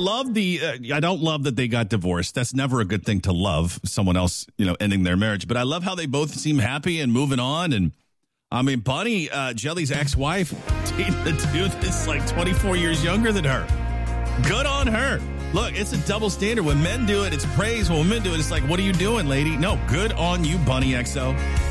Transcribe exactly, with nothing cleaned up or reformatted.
love the, uh, I don't love that they got divorced. That's never a good thing to love, someone else, you know, ending their marriage. But I love how they both seem happy and moving on. And I mean, Bunny, uh, Jelly's ex-wife, dating a dude that's like twenty-four years younger than her. Good on her. Look, it's a double standard. When men do it, it's praise. When women do it, it's like, what are you doing, lady? No, good on you, Bunny X O.